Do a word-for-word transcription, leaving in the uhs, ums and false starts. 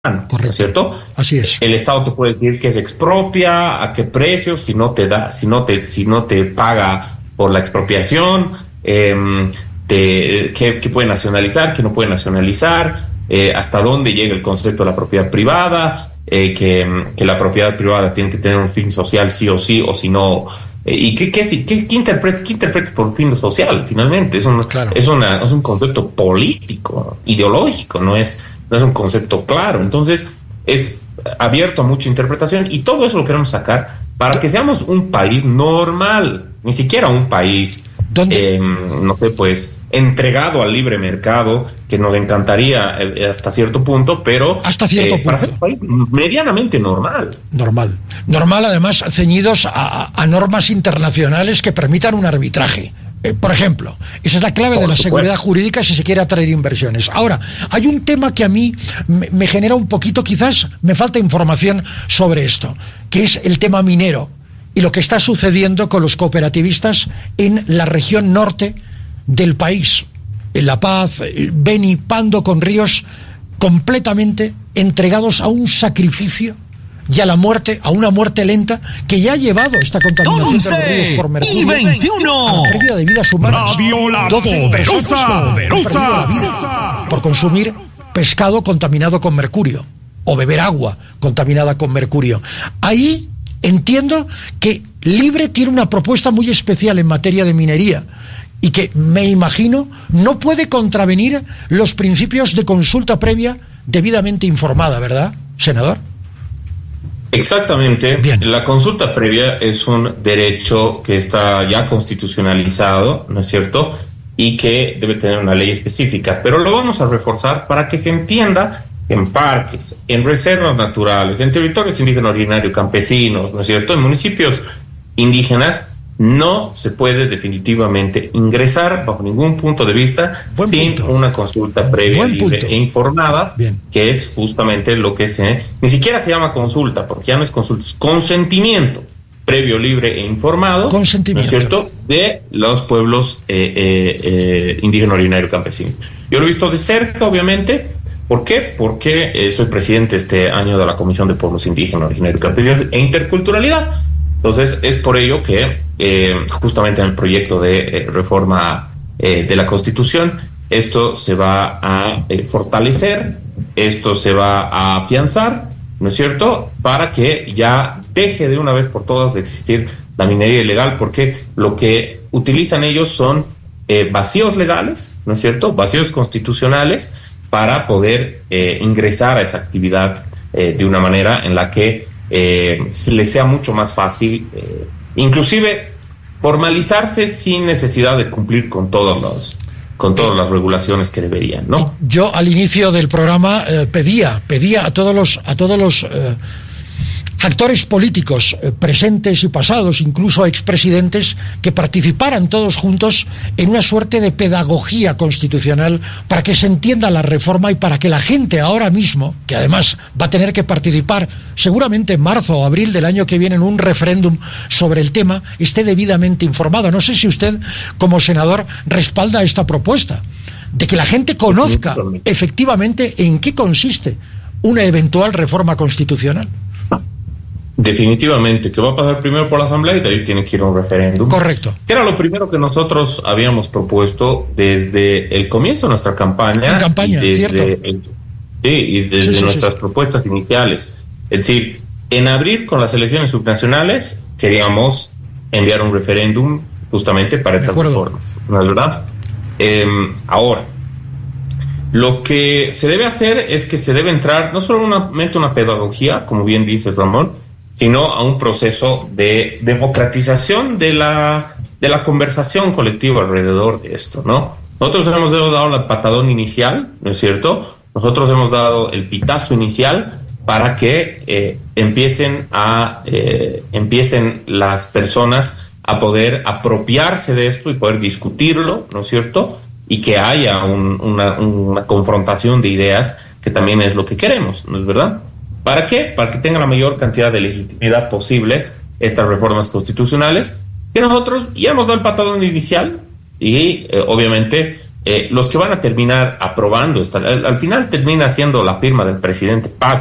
Correcto. ¿No es cierto? Así es. El Estado te puede decir que se expropia, a qué precio, si no te da, si no te, si no te paga por la expropiación, eh, te, qué, qué puede nacionalizar, qué no puede nacionalizar, eh, hasta dónde llega el concepto de la propiedad privada, eh, que, que la propiedad privada tiene que tener un fin social sí o sí, o si no, eh, y qué, qué, qué, qué interpreta, qué interpreta por fin social, finalmente, es un, claro. es una, es un concepto político, ideológico, no es no es un concepto claro, entonces es abierto a mucha interpretación y todo eso lo queremos sacar para que seamos un país normal, ni siquiera un país, eh, no sé, pues, entregado al libre mercado, que nos encantaría eh, hasta cierto punto, pero hasta cierto eh, punto. para ser un país medianamente normal. Normal. Normal, además, ceñidos a, a normas internacionales que permitan un arbitraje. Eh, por ejemplo, esa es la clave Por de la supuesto. seguridad jurídica si se quiere atraer inversiones. Ahora, hay un tema que a mí me, me genera un poquito, quizás me falta información sobre esto, que es el tema minero y lo que está sucediendo con los cooperativistas en la región norte del país, en La Paz, Beni, Pando, con ríos completamente entregados a un sacrificio y a la muerte, a una muerte lenta que ya ha llevado esta contaminación de los ríos por mercurio y veintiuno a la pérdida de vidas humanas. Radio La Poderosa, Poderosa, por consumir pescado contaminado con mercurio o beber agua contaminada con mercurio. Ahí entiendo que Libre tiene una propuesta muy especial en materia de minería y que, me imagino, no puede contravenir los principios de consulta previa debidamente informada, ¿verdad, senador? Exactamente. Bien. La consulta previa es un derecho que está ya constitucionalizado, ¿no es cierto? Y que debe tener una ley específica, pero lo vamos a reforzar para que se entienda que en parques, en reservas naturales, en territorios indígenas originarios, campesinos, ¿no es cierto? En municipios indígenas no se puede definitivamente ingresar bajo ningún punto de vista Buen sin punto. una consulta previa, Buen libre punto. e informada, Bien. que es justamente lo que se, ni siquiera se llama consulta, porque ya no es consulta, es consentimiento previo, libre e informado, Consentimiento. ¿no es cierto?, de los pueblos eh, eh, eh, indígena originario campesino. Yo lo he visto de cerca, obviamente. ¿Por qué? Porque eh, soy presidente este año de la Comisión de Pueblos Indígenas Originarios Campesinos e Interculturalidad. Entonces, es por ello que eh, justamente en el proyecto de eh, reforma eh, de la Constitución, esto se va a eh, fortalecer, esto se va a afianzar, ¿no es cierto?, para que ya deje de una vez por todas de existir la minería ilegal, porque lo que utilizan ellos son eh, vacíos legales, ¿no es cierto?, vacíos constitucionales, para poder eh, ingresar a esa actividad eh, de una manera en la que eh, les sea mucho más fácil, eh, inclusive formalizarse sin necesidad de cumplir con todos los con todas las regulaciones que deberían, ¿no? Yo al inicio del programa eh, pedía, pedía a todos los, a todos los eh, actores políticos eh, presentes y pasados, incluso expresidentes, que participaran todos juntos en una suerte de pedagogía constitucional para que se entienda la reforma y para que la gente ahora mismo, que además va a tener que participar seguramente en marzo o abril del año que viene en un referéndum sobre el tema, esté debidamente informada. No sé si usted, como senador, respalda esta propuesta de que la gente conozca efectivamente en qué consiste una eventual reforma constitucional. Definitivamente, que va a pasar primero por la Asamblea y de ahí tiene que ir a un referéndum. Correcto. Que era lo primero que nosotros habíamos propuesto desde el comienzo de nuestra campaña. En campaña, y desde cierto. el- sí, y desde Sí, sí, nuestras sí. propuestas iniciales. Es decir, en abril con las elecciones subnacionales queríamos enviar un referéndum justamente para De estas acuerdo. reformas, ¿no es verdad? Eh, ahora, lo que se debe hacer es que se debe entrar no solamente una pedagogía, como bien dice Ramón, sino a un proceso de democratización de la, de la conversación colectiva alrededor de esto, ¿no? Nosotros hemos dado la patadón inicial, ¿no es cierto? Nosotros hemos dado el pitazo inicial para que eh, empiecen a eh, empiecen las personas a poder apropiarse de esto y poder discutirlo, ¿no es cierto? Y que haya un, una, una confrontación de ideas, que también es lo que queremos, ¿no es verdad? ¿Para qué? Para que tenga la mayor cantidad de legitimidad posible estas reformas constitucionales, que nosotros ya hemos dado el patadón inicial y eh, obviamente eh, los que van a terminar aprobando esta, al, al final termina siendo la firma del presidente Paz.